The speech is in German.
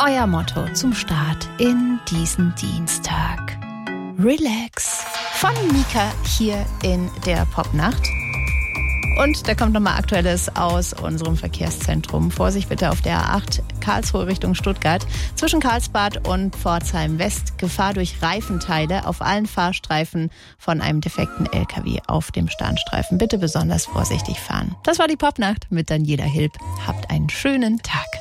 Euer Motto zum Start in diesen Dienstag. Relax. Von Mika hier in der Popnacht. Und da kommt nochmal Aktuelles aus unserem Verkehrszentrum. Vorsicht bitte auf der A8 Karlsruhe Richtung Stuttgart. Zwischen Karlsbad und Pforzheim West Gefahr durch Reifenteile auf allen Fahrstreifen von einem defekten LKW auf dem Standstreifen. Bitte besonders vorsichtig fahren. Das war die Popnacht mit Daniela Hilb. Habt einen schönen Tag.